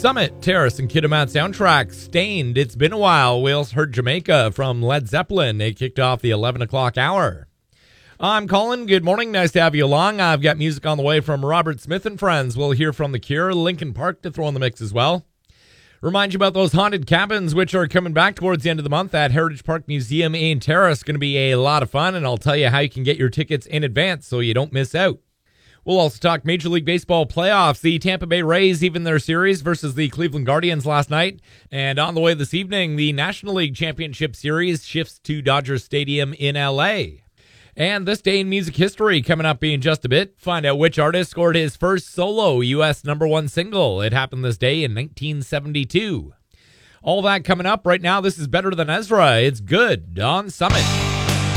Summit, Terrace, and Kitimat soundtrack, Stained, It's Been a While. We also heard Jamaica from Led Zeppelin. It kicked off the 11 o'clock hour. I'm Colin. Good morning. Nice to have you along. I've got music on the way from Robert Smith and Friends. We'll hear from The Cure, Linkin Park to throw in the mix as well. Remind you about those haunted cabins, which are coming back towards the end of the month at Heritage Park Museum in Terrace. Going to be a lot of fun, and I'll tell you how you can get your tickets in advance so you don't miss out. We'll also talk Major League Baseball playoffs. The Tampa Bay Rays even their series versus the Cleveland Guardians last night. And on the way this evening, the National League Championship Series shifts to Dodger Stadium in L.A. And this day in music history coming up in just a bit. Find out which artist scored his first solo U.S. #1 single. It happened this day in 1972. All that coming up right now. This is Better Than Ezra. It's good on Summit.